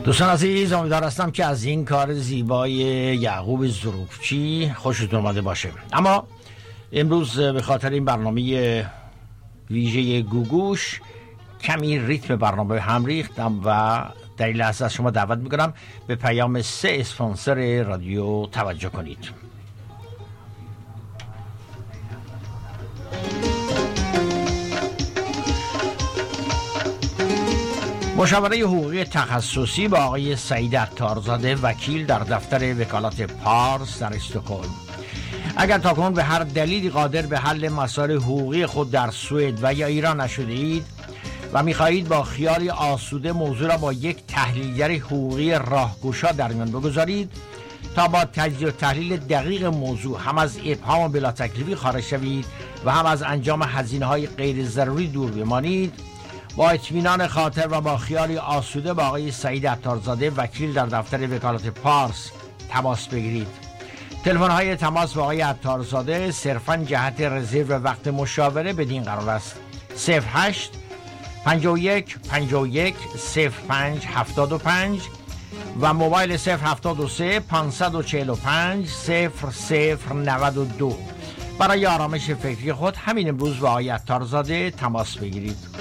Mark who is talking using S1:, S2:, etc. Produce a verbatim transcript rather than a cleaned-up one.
S1: دوستان عزیز، امیدوار هستم که از این کار زیبای یعقوب ظروفچی خوشتون اومده باشه. اما امروز به خاطر این برنامه ویژه گوگوش کمی ریتم برنامه هم ریختم و در این لحظه از شما دعوت میکنم به پیام سه اسپانسر رادیو توجه کنید. مشاوره حقوقی تخصصی با آقای سعید عطارزاده، وکیل در دفتر وکالت پارس در استکهلم. اگر تاکنون به هر دلیلی قادر به حل مسائل حقوقی خود در سوئد و یا ایران نشده اید و می‌خواهید با خیالی آسوده موضوع را با یک تحلیلگر حقوقی راهگشا در میان بگذارید تا با تجزیه و تحلیل دقیق موضوع هم از ابهام و بلا تکلیفی خارج شوید و هم از انجام هزینه‌های غیر ضروری دور بمانید، با اطمینان خاطر و با خیالی آسوده با آقای سعید عطارزاده، وکیل در دفتر وکالت پارس تماس بگیرید. تلفن های تماس با آقای عطارزاده صرفاً جهت رزرو وقت مشاوره بدین قرار است: صفر هشت پنجاه و یک پنجاه و یک صفر پنج هفتاد و پنج و موبایل صفر هفتاد و سه پانصد و چهل و پنج صفر صفر نود و دو. برای آرامش فکری خود همین امروز با آقای عطارزاده تماس بگیرید.